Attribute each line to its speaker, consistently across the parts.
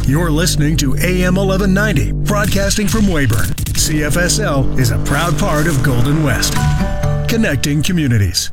Speaker 1: You're listening to AM 1190, broadcasting from Weyburn. CFSL is a proud part of Golden West, connecting communities.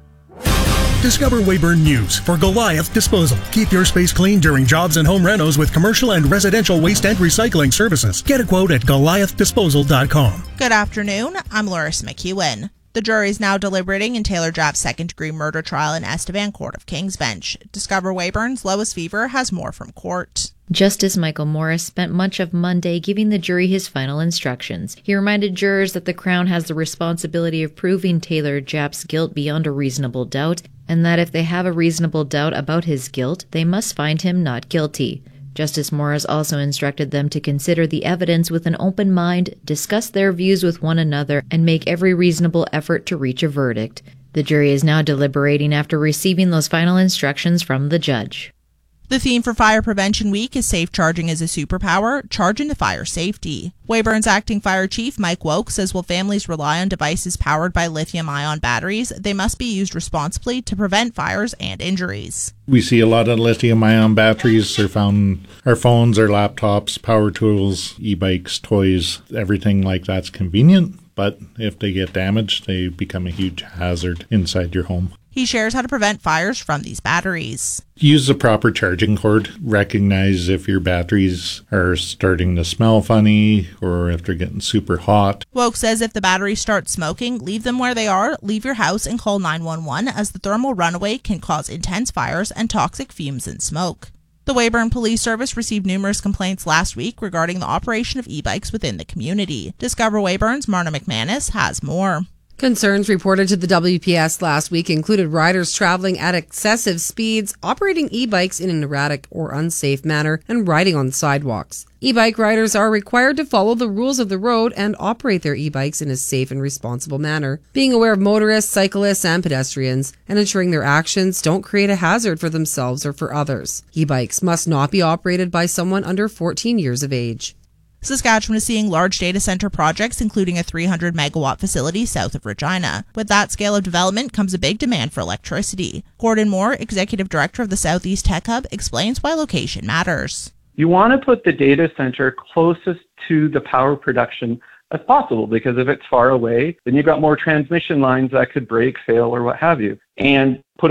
Speaker 1: Discover Weyburn News for Goliath Disposal. Keep your space clean during jobs and home renos with commercial and residential waste and recycling services. Get a quote at goliathdisposal.com.
Speaker 2: Good afternoon. I'm Loris McEwen. The jury is now deliberating in Taylor Japp's second-degree murder trial in Estevan Court of King's Bench. Discover Weyburn's Lois Fever has more from court.
Speaker 3: Justice Michael Morris spent much of Monday giving the jury his final instructions. He reminded jurors that the Crown has the responsibility of proving Taylor Japp's guilt beyond a reasonable doubt, and that if they have a reasonable doubt about his guilt, they must find him not guilty. Justice Morris also instructed them to consider the evidence with an open mind, discuss their views with one another, and make every reasonable effort to reach a verdict. The jury is now deliberating after receiving those final instructions from the judge.
Speaker 2: The theme for Fire Prevention Week is Safe Charging is a Superpower, Charge into Fire Safety. Weyburn's acting fire chief, Mike Woke, says while families rely on devices powered by lithium-ion batteries, they must be used responsibly to prevent fires and injuries.
Speaker 4: We see a lot of lithium-ion batteries. They're found in our phones, our laptops, power tools, e-bikes, toys, everything like that's convenient. But if they get damaged, they become a huge hazard inside your home.
Speaker 2: He shares how to prevent fires from these batteries.
Speaker 4: Use the proper charging cord. Recognize if your batteries are starting to smell funny or if they're getting super hot.
Speaker 2: Woke says if the batteries start smoking, leave them where they are, leave your house, and call 911 as the thermal runaway can cause intense fires and toxic fumes and smoke. The Weyburn Police Service received numerous complaints last week regarding the operation of e-bikes within the community. Discover Weyburn's Marna McManus has more.
Speaker 5: Concerns reported to the WPS last week included riders traveling at excessive speeds, operating e-bikes in an erratic or unsafe manner, and riding on sidewalks. E-bike riders are required to follow the rules of the road and operate their e-bikes in a safe and responsible manner, being aware of motorists, cyclists, and pedestrians, and ensuring their actions don't create a hazard for themselves or for others. E-bikes must not be operated by someone under 14 years of age.
Speaker 2: Saskatchewan is seeing large data center projects, including a 300-megawatt facility south of Regina. With that scale of development comes a big demand for electricity. Gordon Moore, Executive Director of the Southeast Tech Hub, explains why location matters.
Speaker 6: You want to put the data center closest to the power production as possible, because if it's far away, then you've got more transmission lines that could break, fail, or what have you. And